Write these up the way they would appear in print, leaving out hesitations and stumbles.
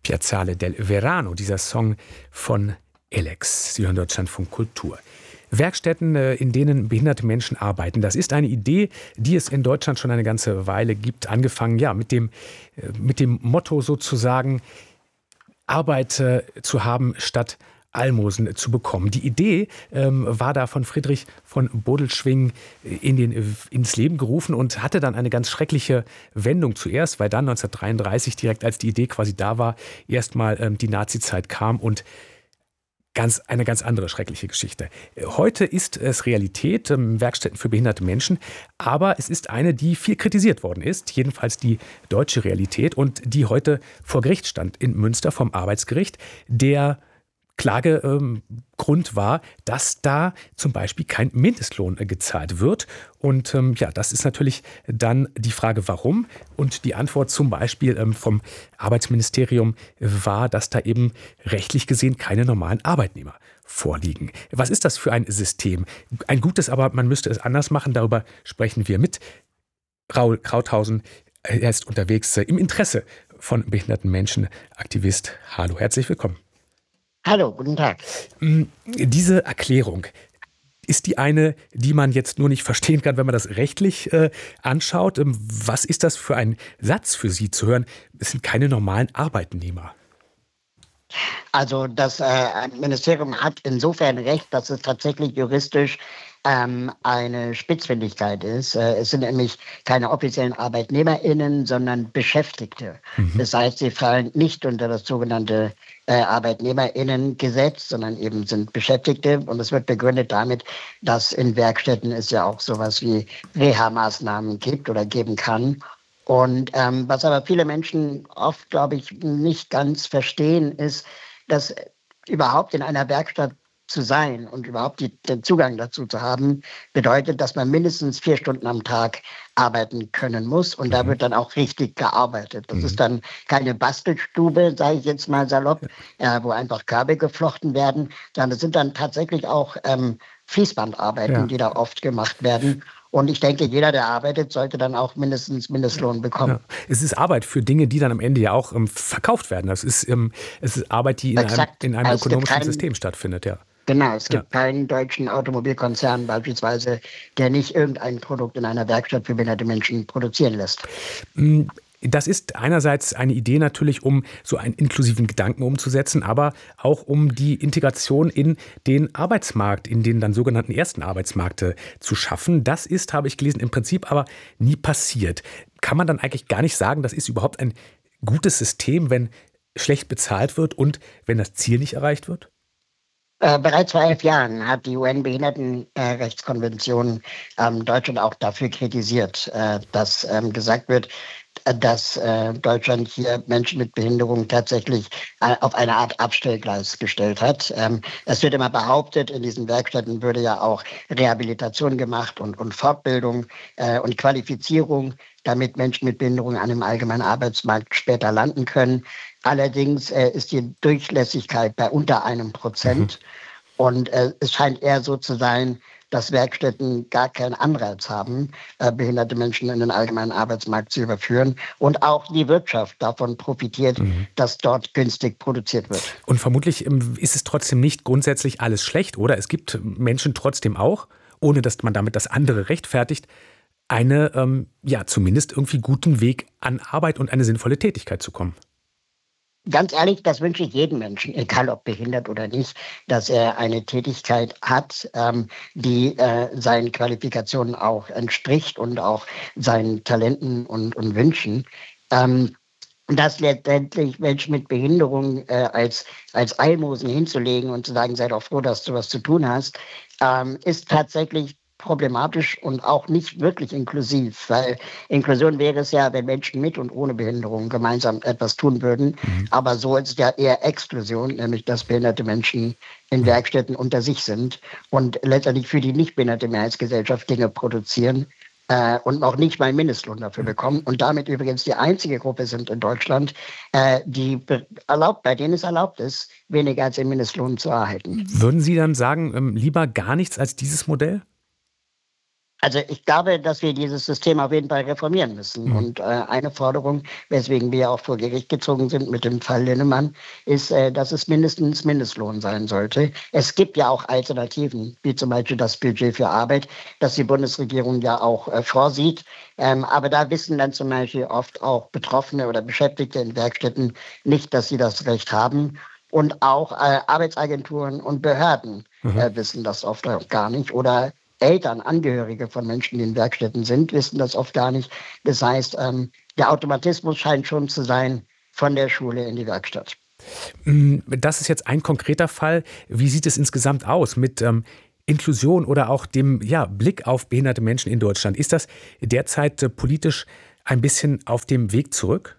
Piazzale del Verano, dieser Song von Elex. Sie hören Deutschlandfunk Kultur. Werkstätten, in denen behinderte Menschen arbeiten. Das ist eine Idee, die es in Deutschland schon eine ganze Weile gibt. Angefangen mit dem Motto sozusagen, Arbeit zu haben statt Almosen zu bekommen. Die Idee war da von Friedrich von Bodelschwingh ins Leben gerufen und hatte dann eine ganz schreckliche Wendung zuerst, weil dann 1933, direkt als die Idee quasi da war, erstmal die Nazizeit kam und eine ganz andere schreckliche Geschichte. Heute ist es Realität, Werkstätten für behinderte Menschen, aber es ist eine, die viel kritisiert worden ist, jedenfalls die deutsche Realität und die heute vor Gericht stand in Münster vom Arbeitsgericht. Der Klagegrund war, dass da zum Beispiel kein Mindestlohn gezahlt wird. Und das ist natürlich dann die Frage, warum. Und die Antwort zum Beispiel vom Arbeitsministerium war, dass da eben rechtlich gesehen keine normalen Arbeitnehmer vorliegen. Was ist das für ein System? Ein gutes, aber man müsste es anders machen. Darüber sprechen wir mit Raul Krauthausen. Er ist unterwegs im Interesse von behinderten Menschen, Aktivist. Hallo, herzlich willkommen. Hallo, guten Tag. Diese Erklärung, ist die eine, die man jetzt nur nicht verstehen kann, wenn man das rechtlich anschaut? Was ist das für ein Satz für Sie zu hören? Es sind keine normalen Arbeitnehmer. Also das Ministerium hat insofern recht, dass es tatsächlich juristisch eine Spitzfindigkeit ist. Es sind nämlich keine offiziellen ArbeitnehmerInnen, sondern Beschäftigte. Das heißt, sie fallen nicht unter das sogenannte ArbeitnehmerInnen-Gesetz, sondern eben sind Beschäftigte. Und es wird begründet damit, dass in Werkstätten es ja auch sowas wie Reha-Maßnahmen gibt oder geben kann. Und was aber viele Menschen oft, glaube ich, nicht ganz verstehen, ist, dass überhaupt in einer Werkstatt zu sein und überhaupt den Zugang dazu zu haben, bedeutet, dass man mindestens 4 Stunden am Tag arbeiten können muss. Und da wird dann auch richtig gearbeitet. Das ist dann keine Bastelstube, sage ich jetzt mal salopp, wo einfach Kabel geflochten werden, sondern es sind dann tatsächlich auch Fließbandarbeiten, die da oft gemacht werden. Und ich denke, jeder, der arbeitet, sollte dann auch mindestens Mindestlohn bekommen. Ja. Es ist Arbeit für Dinge, die dann am Ende ja auch verkauft werden. Es ist Arbeit, die in einem ökonomischen System stattfindet, ja. Genau, es gibt keinen deutschen Automobilkonzern beispielsweise, der nicht irgendein Produkt in einer Werkstatt für behinderte Menschen produzieren lässt. Das ist einerseits eine Idee natürlich, um so einen inklusiven Gedanken umzusetzen, aber auch um die Integration in den Arbeitsmarkt, in den dann sogenannten ersten Arbeitsmarkt zu schaffen. Das ist, habe ich gelesen, im Prinzip aber nie passiert. Kann man dann eigentlich gar nicht sagen, das ist überhaupt ein gutes System, wenn schlecht bezahlt wird und wenn das Ziel nicht erreicht wird? Bereits vor 11 Jahren hat die UN-Behindertenrechtskonvention Deutschland auch dafür kritisiert, dass gesagt wird, dass Deutschland hier Menschen mit Behinderung tatsächlich auf eine Art Abstellgleis gestellt hat. Es wird immer behauptet, in diesen Werkstätten würde ja auch Rehabilitation gemacht und Fortbildung und Qualifizierung, damit Menschen mit Behinderung an dem allgemeinen Arbeitsmarkt später landen können. Allerdings ist die Durchlässigkeit bei unter 1%. Und es scheint eher so zu sein, dass Werkstätten gar keinen Anreiz haben, behinderte Menschen in den allgemeinen Arbeitsmarkt zu überführen. Und auch die Wirtschaft davon profitiert, dass dort günstig produziert wird. Und vermutlich ist es trotzdem nicht grundsätzlich alles schlecht, oder? Es gibt Menschen trotzdem auch, ohne dass man damit das andere rechtfertigt, eine, zumindest irgendwie guten Weg an Arbeit und eine sinnvolle Tätigkeit zu kommen. Ganz ehrlich, das wünsche ich jedem Menschen, egal ob behindert oder nicht, dass er eine Tätigkeit hat, die seinen Qualifikationen auch entspricht und auch seinen Talenten und Wünschen. Dass letztendlich Menschen mit Behinderung als Almosen hinzulegen und zu sagen, sei doch froh, dass du was zu tun hast, ist tatsächlich problematisch und auch nicht wirklich inklusiv, weil Inklusion wäre es ja, wenn Menschen mit und ohne Behinderung gemeinsam etwas tun würden, aber so ist es ja eher Exklusion, nämlich dass behinderte Menschen in Werkstätten unter sich sind und letztendlich für die nicht behinderte Mehrheitsgesellschaft Dinge produzieren und noch nicht mal Mindestlohn dafür bekommen und damit übrigens die einzige Gruppe sind in Deutschland, bei denen es erlaubt ist, weniger als den Mindestlohn zu erhalten. Würden Sie dann sagen, lieber gar nichts als dieses Modell? Also ich glaube, dass wir dieses System auf jeden Fall reformieren müssen. Und eine Forderung, weswegen wir auch vor Gericht gezogen sind mit dem Fall Linnemann, ist, dass es mindestens Mindestlohn sein sollte. Es gibt ja auch Alternativen, wie zum Beispiel das Budget für Arbeit, das die Bundesregierung ja auch vorsieht. Aber da wissen dann zum Beispiel oft auch Betroffene oder Beschäftigte in Werkstätten nicht, dass sie das Recht haben. Und auch Arbeitsagenturen und Behörden wissen das oft auch gar nicht. Oder Eltern, Angehörige von Menschen, die in Werkstätten sind, wissen das oft gar nicht. Das heißt, der Automatismus scheint schon zu sein, von der Schule in die Werkstatt. Das ist jetzt ein konkreter Fall. Wie sieht es insgesamt aus mit Inklusion oder auch dem Blick auf behinderte Menschen in Deutschland? Ist das derzeit politisch ein bisschen auf dem Weg zurück?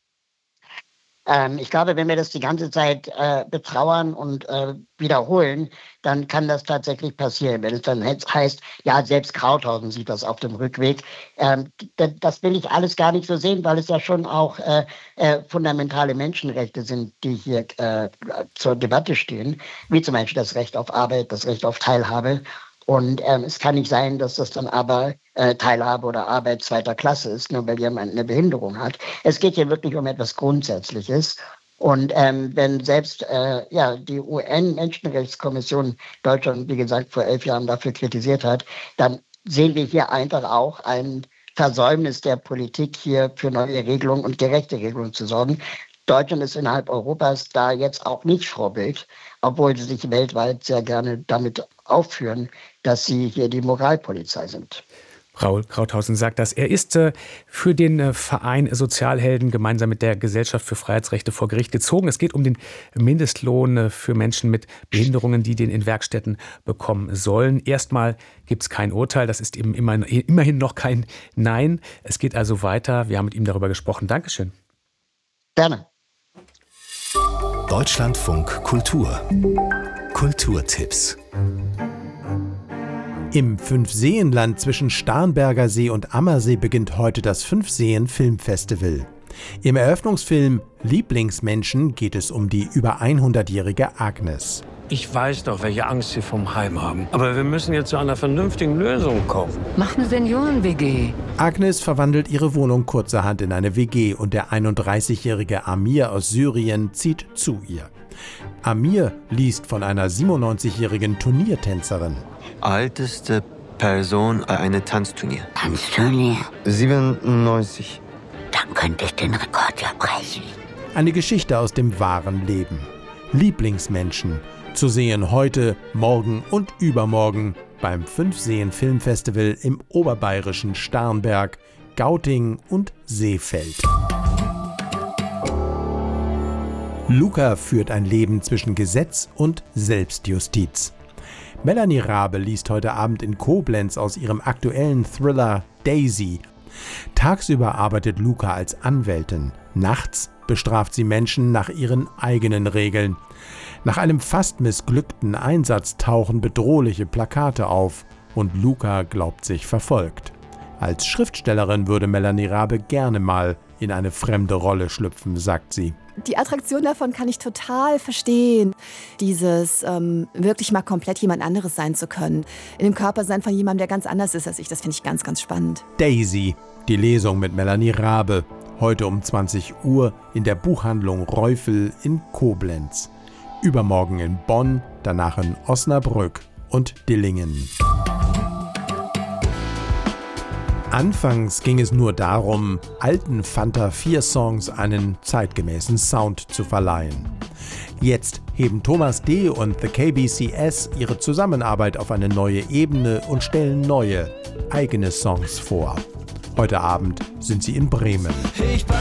Ich glaube, wenn wir das die ganze Zeit betrauern und wiederholen, dann kann das tatsächlich passieren. Wenn es dann heißt, ja, selbst Krauthausen sieht das auf dem Rückweg. Das will ich alles gar nicht so sehen, weil es ja schon auch fundamentale Menschenrechte sind, die hier zur Debatte stehen, wie zum Beispiel das Recht auf Arbeit, das Recht auf Teilhabe. Und es kann nicht sein, dass das dann aber Teilhabe oder Arbeit zweiter Klasse ist, nur weil jemand eine Behinderung hat. Es geht hier wirklich um etwas Grundsätzliches. Und wenn selbst die UN-Menschenrechtskommission Deutschland, wie gesagt, vor 11 Jahren dafür kritisiert hat, dann sehen wir hier einfach auch ein Versäumnis der Politik, hier für neue Regelungen und gerechte Regelungen zu sorgen. Deutschland ist innerhalb Europas da jetzt auch nicht Vorbild, obwohl sie sich weltweit sehr gerne damit aufführen, dass sie hier die Moralpolizei sind. Raul Krauthausen sagt das. Er ist für den Verein Sozialhelden gemeinsam mit der Gesellschaft für Freiheitsrechte vor Gericht gezogen. Es geht um den Mindestlohn für Menschen mit Behinderungen, die den in Werkstätten bekommen sollen. Erstmal gibt es kein Urteil. Das ist eben immerhin noch kein Nein. Es geht also weiter. Wir haben mit ihm darüber gesprochen. Dankeschön. Gerne. Deutschlandfunk Kultur. Kulturtipps. Im Fünfseenland zwischen Starnberger See und Ammersee beginnt heute das Fünfseen-Filmfestival. Im Eröffnungsfilm Lieblingsmenschen geht es um die über 100-jährige Agnes. Ich weiß doch, welche Angst Sie vom Heim haben. Aber wir müssen jetzt zu einer vernünftigen Lösung kommen. Mach eine Senioren-WG. Agnes verwandelt ihre Wohnung kurzerhand in eine WG und der 31-jährige Amir aus Syrien zieht zu ihr. Amir liest von einer 97-jährigen Turniertänzerin. Älteste Person eine Tanzturnier. Tanzturnier? 97. Dann könnte ich den Rekord ja brechen. Eine Geschichte aus dem wahren Leben. Lieblingsmenschen. Zu sehen heute, morgen und übermorgen beim Fünfseen-Filmfestival im oberbayerischen Starnberg, Gauting und Seefeld. Luca führt ein Leben zwischen Gesetz und Selbstjustiz. Melanie Rabe liest heute Abend in Koblenz aus ihrem aktuellen Thriller Daisy. Tagsüber arbeitet Luca als Anwältin. Nachts bestraft sie Menschen nach ihren eigenen Regeln. Nach einem fast missglückten Einsatz tauchen bedrohliche Plakate auf und Luca glaubt sich verfolgt. Als Schriftstellerin würde Melanie Rabe gerne mal in eine fremde Rolle schlüpfen, sagt sie. Die Attraktion davon kann ich total verstehen. Dieses wirklich mal komplett jemand anderes sein zu können. In dem Körper sein von jemandem, der ganz anders ist als ich. Das finde ich ganz, ganz spannend. Daisy, die Lesung mit Melanie Rabe. Heute um 20 Uhr in der Buchhandlung Reufel in Koblenz. Übermorgen in Bonn, danach in Osnabrück und Dillingen. Anfangs ging es nur darum, alten Fanta 4 Songs einen zeitgemäßen Sound zu verleihen. Jetzt heben Thomas D. und The KBCS ihre Zusammenarbeit auf eine neue Ebene und stellen neue, eigene Songs vor. Heute Abend sind sie in Bremen.